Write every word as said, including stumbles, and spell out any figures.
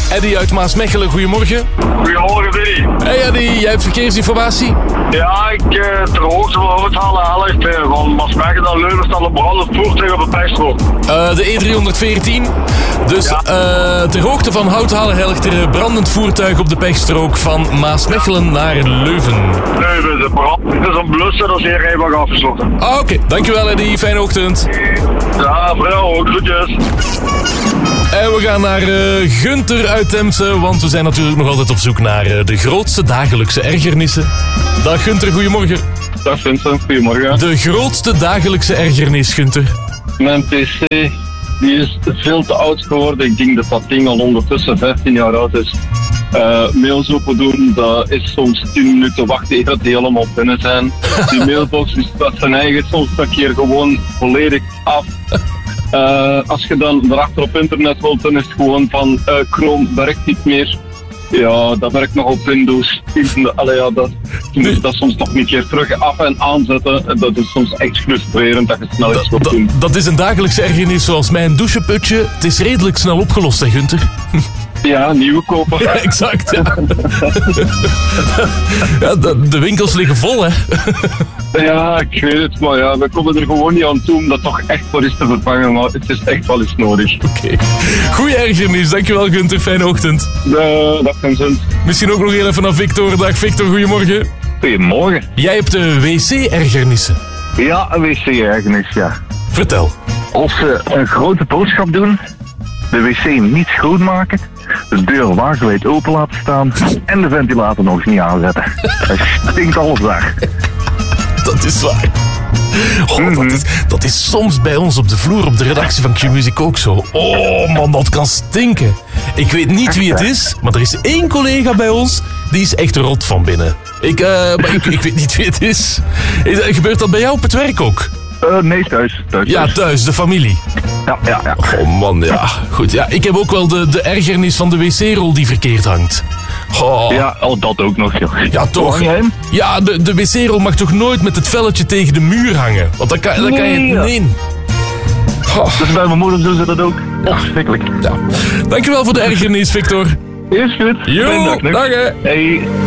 Eddie uit Maasmechelen, goedemorgen. Goedemorgen, Billy. Hey Eddie, jij hebt verkeersinformatie? Ja, ik uh, ter hoogte van Houthalen Helft uh, van Maasmechelen naar Leuven staat een brandend voertuig op de pijstrook. Uh, de E driehonderdveertien. Dus ja. uh, ter hoogte van Houthalen Helft er brandend voertuig op de pechstrook van Maasmechelen naar Leuven. Leuven, de brand. Het is een blusser, dat is hier rijbak afgesloten. Ah, oké. Okay. Dankjewel Eddie, fijne ochtend. Ja, vrouw, groetjes. En we gaan naar uh, Gunther uit Temse, want we zijn natuurlijk nog altijd op zoek naar uh, de grootste dagelijkse ergernissen. Dag Gunther, goedemorgen. Dag Vincent, goedemorgen. De grootste dagelijkse ergernis, Gunther. Mijn pc, die is veel te oud geworden. Ik denk dat dat ding al ondertussen vijftien jaar oud is. Uh, mails open doen, dat is soms tien minuten wachten eer dat die helemaal binnen zijn. Die mailbox is dat zijn eigen soms een keer gewoon volledig af. Uh, als je dan erachter op internet wilt, dan is het gewoon van uh, Chrome werkt niet meer. Ja, dat werkt nog op Windows. Allee, ja, dat, je moet dat soms nog een keer terug af en aanzetten. Dat is soms echt frustrerend dat je snel iets wilt doen. Dat is een dagelijkse ergernis zoals mijn doucheputje. Het is redelijk snel opgelost, hè Gunther? Ja, nieuwe kopen. Ja, exact. Ja. Ja, de, de winkels liggen vol, hè? Ja, ik weet het, maar ja, we komen er gewoon niet aan toe om dat toch echt voor is te vervangen, maar het is echt wel eens nodig. Oké. Okay. Goeie ergernis, dankjewel Gunther, fijne ochtend. Uh, dag Vincent. Misschien ook nog even vanaf Victor. Dag Victor, goedemorgen. Goedemorgen. Jij hebt de wc-ergernissen. Ja, een wc-ergernis, ja. Vertel. Als ze een grote boodschap doen, de wc niet schoonmaken, de deur wagenwijd open laten staan en de ventilator nog eens niet aanzetten. Dat stinkt alles daar. Dat is waar. Oh, mm-hmm. dat, is, dat is soms bij ons op de vloer op de redactie van Q-Music ook zo. Oh man, dat kan stinken. Ik weet niet wie het is, maar er is één collega bij ons die is echt rot van binnen. Ik, uh, maar ik, ik weet niet wie het is. is. Gebeurt dat bij jou op het werk ook? Uh, nee, thuis, thuis. Ja, thuis, de familie. Ja, ja, ja. Oh man, ja. Goed, ja. Ik heb ook wel de, de ergernis van de wc-rol die verkeerd hangt. Oh. Ja, oh, dat ook nog, joh. Ja, toch? Ja, de, de wc-rol mag toch nooit met het velletje tegen de muur hangen? Want dan kan, dan kan je... Nee. Oh. Dus bij mijn moeder doen ze dat ook. Ja. Verschrikkelijk. Ja. Dankjewel voor de ergernis, Victor. Is goed. Jo, dag, dag hè. Hey.